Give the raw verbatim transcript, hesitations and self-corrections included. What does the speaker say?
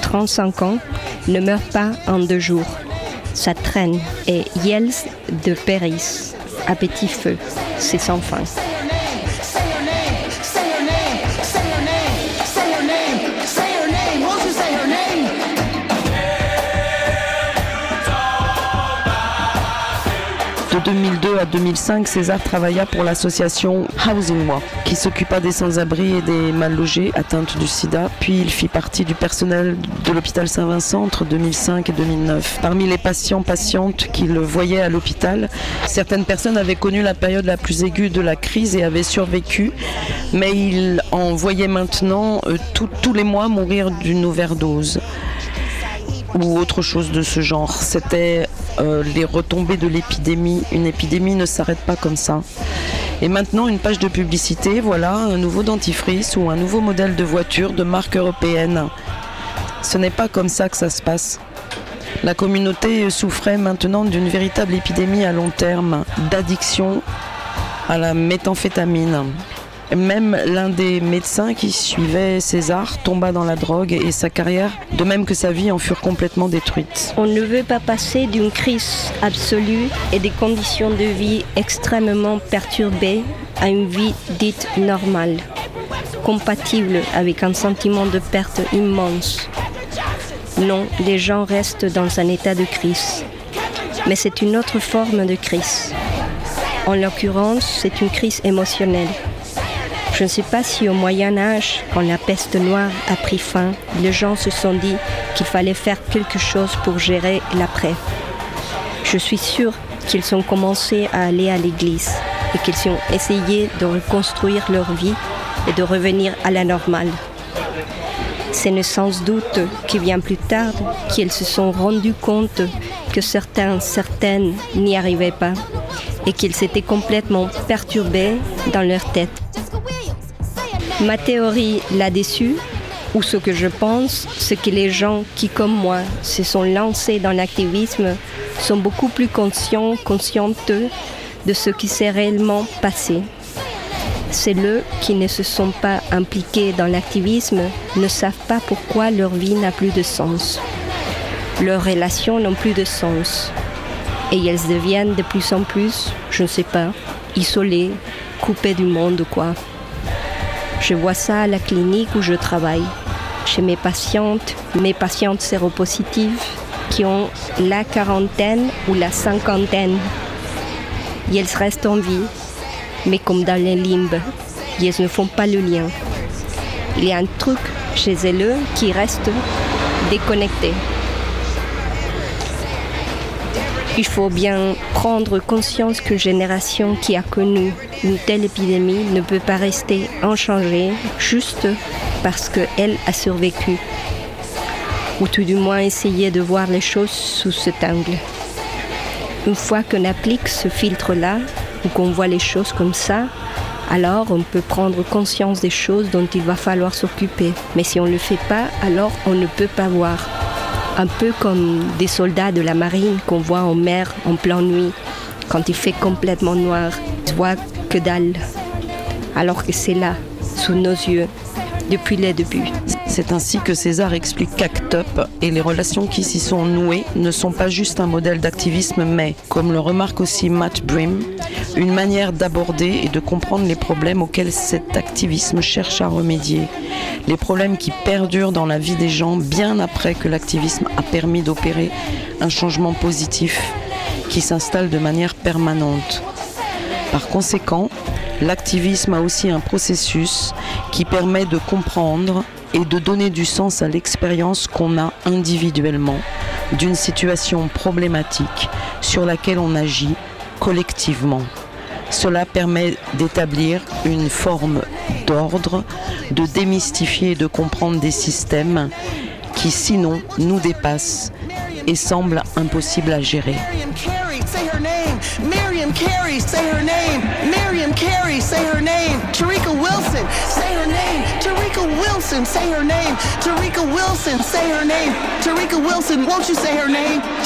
trente-cinq ans, ne meurt pas en deux jours. Ça traîne. Et Yels de Péris, à petit feu, c'est sans fin. De deux mille deux à deux mille cinq, César travailla pour l'association Housing Work, qui s'occupa des sans-abri et des mal-logés atteints du sida. Puis il fit partie du personnel de l'hôpital Saint-Vincent entre deux mille cinq et deux mille neuf. Parmi les patients, patientes qui le voyaient à l'hôpital, certaines personnes avaient connu la période la plus aiguë de la crise et avaient survécu, mais il en voyait maintenant euh, tout, tous les mois mourir d'une overdose ou autre chose de ce genre. C'était euh, les retombées de l'épidémie. Une épidémie ne s'arrête pas comme ça. Et maintenant, une page de publicité, voilà, un nouveau dentifrice ou un nouveau modèle de voiture de marque européenne. Ce n'est pas comme ça que ça se passe. La communauté souffrait maintenant d'une véritable épidémie à long terme, d'addiction à la méthamphétamine. Même l'un des médecins qui suivait César tomba dans la drogue et sa carrière, de même que sa vie, en furent complètement détruites. On ne veut pas passer d'une crise absolue et des conditions de vie extrêmement perturbées à une vie dite normale, compatible avec un sentiment de perte immense. Non, les gens restent dans un état de crise. Mais c'est une autre forme de crise. En l'occurrence, c'est une crise émotionnelle. Je ne sais pas si au Moyen-Âge, quand la peste noire a pris fin, les gens se sont dit qu'il fallait faire quelque chose pour gérer l'après. Je suis sûre qu'ils ont commencé à aller à l'église et qu'ils ont essayé de reconstruire leur vie et de revenir à la normale. C'est sans doute que bien plus tard, qu'ils se sont rendus compte que certains, certaines n'y arrivaient pas et qu'ils s'étaient complètement perturbés dans leur tête. Ma théorie là-dessus, ou ce que je pense, c'est que les gens qui, comme moi, se sont lancés dans l'activisme sont beaucoup plus conscients, conscientes de ce qui s'est réellement passé. Ceux qui ne se sont pas impliqués dans l'activisme ne savent pas pourquoi leur vie n'a plus de sens. Leurs relations n'ont plus de sens. Et elles deviennent de plus en plus, je ne sais pas, isolées, coupées du monde, quoi. Je vois ça à la clinique où je travaille, chez mes patientes, mes patientes séropositives qui ont la quarantaine ou la cinquantaine. Et elles restent en vie, mais comme dans les limbes, et elles ne font pas le lien. Il y a un truc chez elles qui reste déconnecté. Il faut bien prendre conscience qu'une génération qui a connu une telle épidémie ne peut pas rester inchangée juste parce qu'elle a survécu. Ou tout du moins essayer de voir les choses sous cet angle. Une fois qu'on applique ce filtre-là, ou qu'on voit les choses comme ça, alors on peut prendre conscience des choses dont il va falloir s'occuper. Mais si on ne le fait pas, alors on ne peut pas voir. Un peu comme des soldats de la marine qu'on voit en mer en pleine nuit, quand il fait complètement noir. On ne voit que dalle, alors que c'est là, sous nos yeux, depuis les débuts. C'est ainsi que César explique qu'Act Up et les relations qui s'y sont nouées ne sont pas juste un modèle d'activisme, mais, comme le remarque aussi Matt Brim, une manière d'aborder et de comprendre les problèmes auxquels cet activisme cherche à remédier. Les problèmes qui perdurent dans la vie des gens bien après que l'activisme a permis d'opérer un changement positif qui s'installe de manière permanente. Par conséquent, l'activisme a aussi un processus qui permet de comprendre et de donner du sens à l'expérience qu'on a individuellement d'une situation problématique sur laquelle on agit collectivement. Cela permet d'établir une forme d'ordre, de démystifier et de comprendre des systèmes qui sinon nous dépassent et semblent impossibles à gérer. Miriam Carey, say her name. Miriam Carey, say her name. Tarika Wilson, say her name. Tarika Wilson, say her name. Tarika Wilson, say her name. Tarika Wilson, won't you say her name?